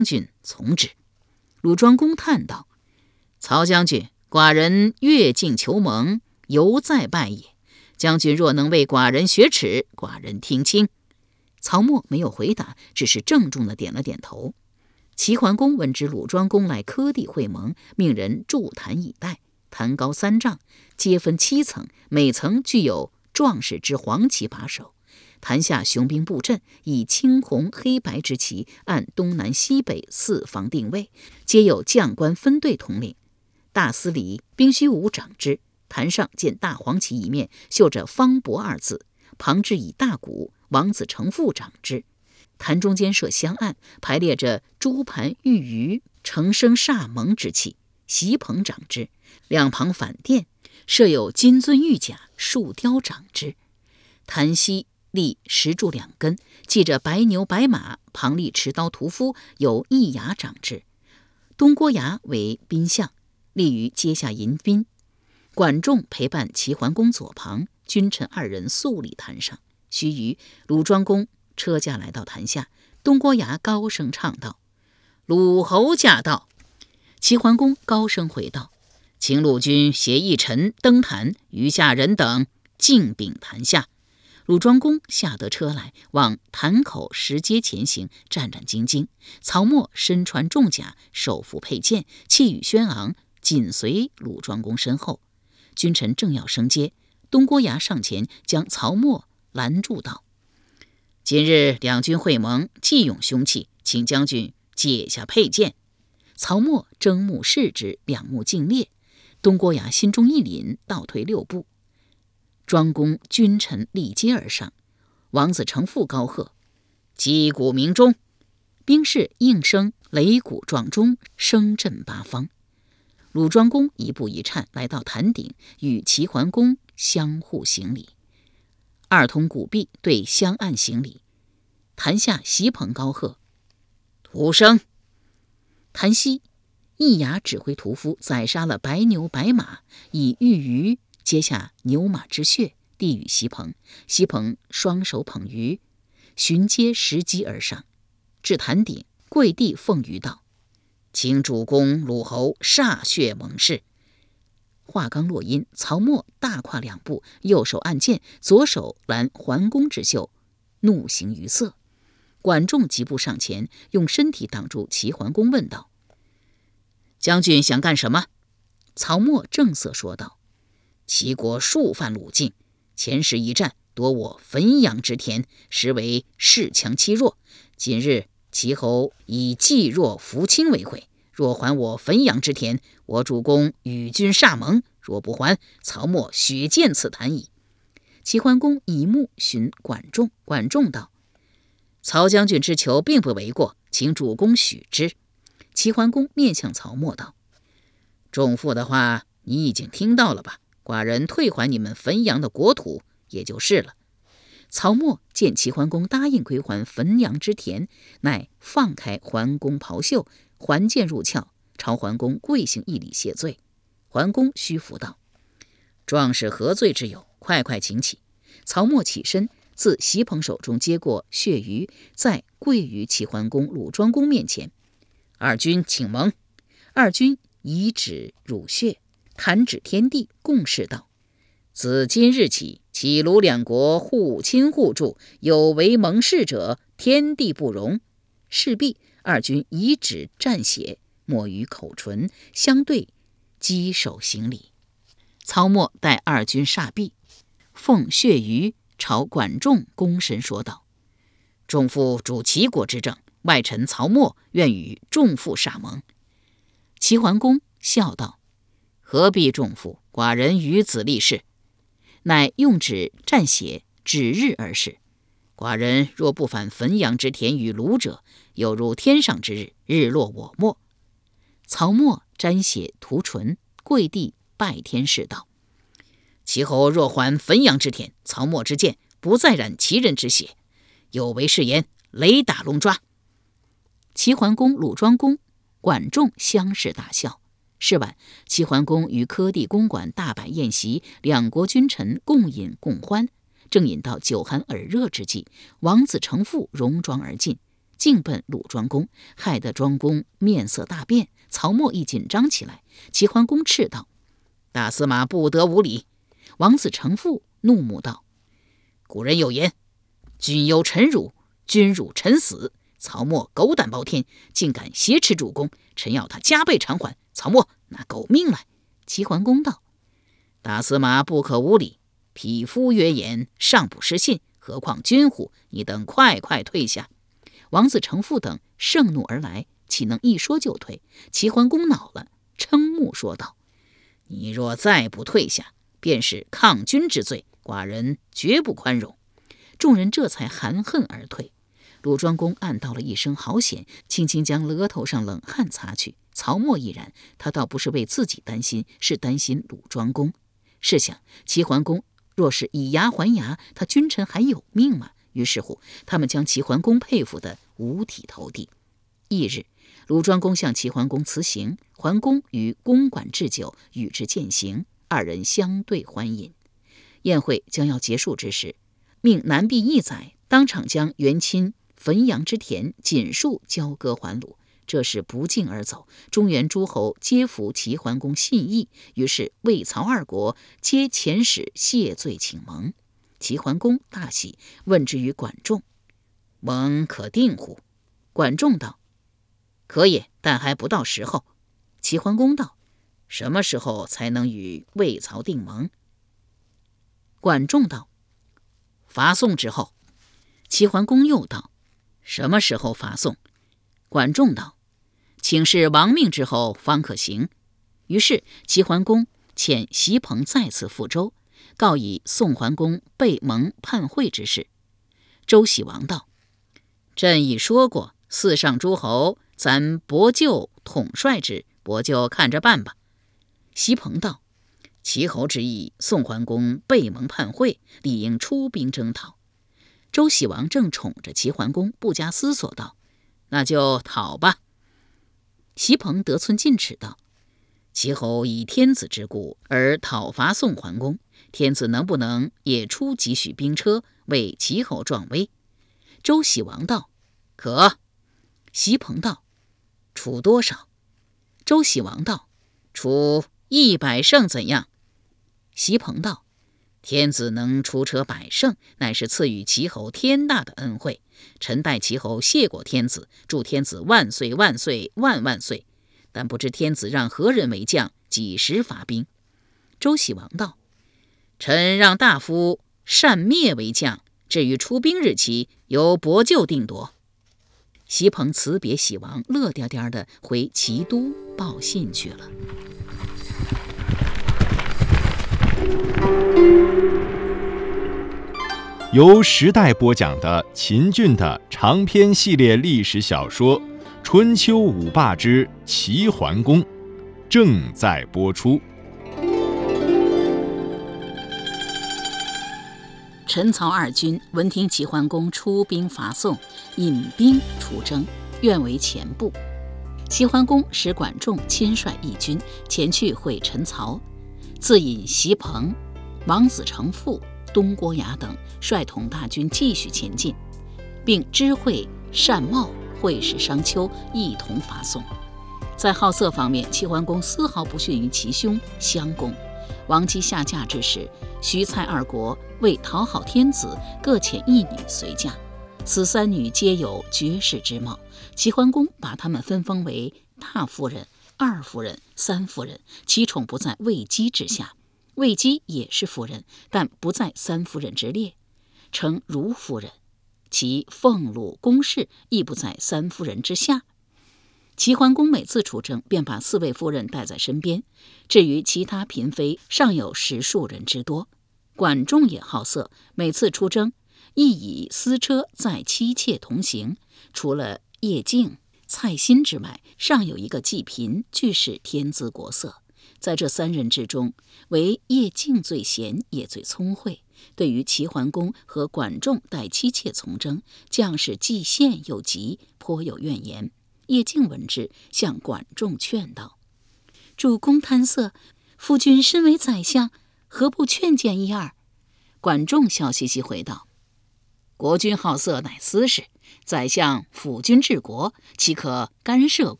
军从之。鲁庄公叹道：曹将军，寡人越境求盟，犹在拜也。将军若能为寡人雪耻，寡人听清。曹沫没有回答，只是郑重地点了点头。齐桓公闻知鲁庄公来柯地会盟，命人筑坛以待。坛高3丈，皆分7层，每层具有壮士之黄旗把守。坛下雄兵布阵，以青红黑白之旗按东南西北4方定位，皆有将官分队统领。大司礼兵须武掌之。坛上见大黄旗一面，绣着方伯2字，旁置以大鼓，王子成父掌之。坛中间设香案，排列着朱盘玉鱼，成生煞蒙之气，席棚掌之。两旁反殿设有金樽玉甲，树雕掌之。坛西立石柱2根，系着白牛白马，旁立持刀屠夫，有一牙掌之。东郭牙为宾相，立于阶下迎宾。管仲陪伴齐桓公左旁，君臣2人肃立坛上。须臾，鲁庄公车驾来到坛下，东郭牙高声唱道：鲁侯驾到。齐桓公高声回道：请鲁君携一臣登坛，余下人等敬禀坛下。鲁庄公下得车来，往坛口石阶前行，战战兢兢。曹沫身穿重甲，手扶佩剑，气宇轩昂，紧随鲁庄公身后。君臣正要升阶，东郭牙上前将曹沫拦住道：今日两军会盟，既勇凶气，请将军解下佩剑。曹沫睁目视之，两目尽裂。东郭牙心中一凛，倒退6步。庄公君臣立阶而上，王子成父高喝：击鼓鸣钟！兵士应声擂鼓撞钟，声震8方。鲁庄公一步一颤来到坛顶，与齐桓公相互行礼。2通鼓壁，对相按行礼。坛下席棚高喝：徒生！坛西一牙指挥屠夫宰杀了白牛白马，以玉鱼接下牛马之血，递与席棚。席棚双手捧鱼，循阶拾击而上，至坛顶，跪地奉鱼道：请主公鲁侯歃血盟誓。话刚落音，曹沫大跨2步，右手按剑，左手拦桓公之袖，怒形于色。管仲急步上前，用身体挡住齐桓公，问道：将军想干什么？曹沫正色说道：齐国数犯鲁境，前时一战夺我汾阳之田，实为恃强欺弱。今日齐侯以济弱扶倾为惠，若还我汾阳之田，我主公与君歃盟；若不还，曹沫血溅此坛矣。齐桓公以目寻管仲，管仲道：曹将军之求并不为过，请主公许之。齐桓公面向曹沫道：仲父的话你已经听到了吧？寡人退还你们汾阳的国土也就是了。曹沫见齐桓公答应归还汾阳之田，乃放开桓公袍袖，还剑入鞘，朝桓公跪行一礼谢罪。桓公虚服道：壮士何罪之有？快快请起。曹沫起身，自席棚手中接过血鱼，再跪于齐桓公、鲁庄公面前：二君请盟。二君以指乳血，弹指天地，共誓道：自今日起，齐鲁2国互亲互助，有违盟誓者，天地不容。事毕，二君以指蘸血，抹于口唇，相对稽首行礼。曹沫待二君煞毕，奉血鱼朝管仲躬身说道：仲父主齐国之政，外臣曹沫愿与仲父歃盟。齐桓公笑道：何必仲父，寡人与子立誓。乃用指蘸血，指日而誓：寡人若不返汾阳之田与鲁者，有如天上之日，日落我没。曹沫沾血涂唇，跪地拜天誓道：齐侯若还汾阳之田，曹沫之剑不再染齐人之血，有违誓言，雷打龙抓。齐桓公、鲁庄公、管仲相视大笑。是晚，齐桓公于柯地公馆大摆宴席，2国君臣共饮共欢。正饮到酒酣耳热之际，王子成父戎装而进， 径奔鲁庄公，害得庄公面色大变。曹沫一紧张起来，齐桓公斥道：“大司马不得无礼！”王子成父怒目道：“古人有言，君有臣辱，君辱臣死。曹沫狗胆包天，竟敢挟持主公，臣要他加倍偿还。曹沫拿狗命来！”齐桓公道：“大司马不可无礼，匹夫约言，尚不失信，何况君乎？你等快退下！”王子成父等盛怒而来，岂能一说就退？齐桓公恼了，瞠目说道：“你若再不退下，便是抗君之罪，寡人绝不宽容。”众人这才含恨而退。鲁庄公暗道了一声好险，轻轻将额头上冷汗擦去。曹沫亦然，他倒不是为自己担心，是担心鲁庄公。试想，齐桓公若是以牙还牙，他君臣还有命吗？于是乎，他们将齐桓公佩服得五体投地。翌日，鲁庄公向齐桓公辞行，桓公于公馆置酒，与之饯行，二人相对欢饮。宴会将要结束之时，命南毕一宰当场将元亲汾阳之田锦树交割还鲁。这是不胫而走，中原诸侯皆服齐桓公信义，于是魏曹二国皆遣使谢罪请盟。齐桓公大喜，问之于管仲：“盟可定乎？”管仲道：“可也，但还不到时候。”齐桓公道：“什么时候才能与魏曹定盟？”管仲道：“伐宋之后。”齐桓公又道：“什么时候伐宋？”管仲道：“请示亡命之后方可行。”于是齐桓公遣席鹏再次赴周，告以宋桓公背盟叛会之事。周喜王道：“朕已说过，四上诸侯，咱伯舅统帅之，伯舅看着办吧。”席鹏道：“齐侯之意，宋桓公背盟叛会，理应出兵征讨。”周喜王正宠着齐桓公，不加思索道：“那就讨吧。”席鹏得寸进尺道：“齐侯以天子之故而讨伐宋桓公，天子能不能也出几许兵车，为齐侯壮威？”周喜王道：“可。”席鹏道：“出多少？”周喜王道：“出100乘怎样？”席鹏道：“天子能出车100乘，乃是赐予齐侯天大的恩惠。臣代齐侯谢过天子，祝天子万岁万岁万万岁。但不知天子让何人为将，几时发兵？”周喜王道：“臣让大夫单灭为将，至于出兵日期，由伯舅定夺。”席鹏辞别喜王，乐颠颠的回齐都报信去了。 由时代播讲的秦俊的长篇系列历史小说《春秋五霸之齐桓公》正在播出。 陈曹二军闻听齐桓公出兵伐宋，引兵出征，愿为前部。齐桓公使管仲亲率义军前去会陈曹，自引席鹏、王子成父、东郭牙等率统大军继续前进，并知会单茂、会使商丘一同伐宋。在好色方面，齐桓公丝毫不逊于其兄襄公。王姬下嫁之时，徐蔡二国为讨好天子，各遣一女随嫁。此3女皆有绝世之貌，齐桓公把她们分封为大夫人、二夫人、三夫人，其宠不在魏姬之下。魏姬也是夫人，但不在三夫人之列，称如夫人。其俸禄宫室亦不在三夫人之下。齐桓公每次出征，便把4位夫人带在身边，至于其他嫔妃，尚有10数人之多。管仲也好色，每次出征，亦以私车载妻妾同行。除了叶敬、蔡新之外，尚有一个季嫔，俱是天姿国色。在这3人之中，唯叶敬最贤，也最聪慧。对于齐桓公和管仲带妻妾从征，将士既羡又急，颇有怨言。叶敬闻之，向管仲劝道：“主公贪色，夫君身为宰相，何不劝谏一二？”管仲笑嘻嘻回道：“国君好色乃私事， 宰相辅君治国，岂可干涉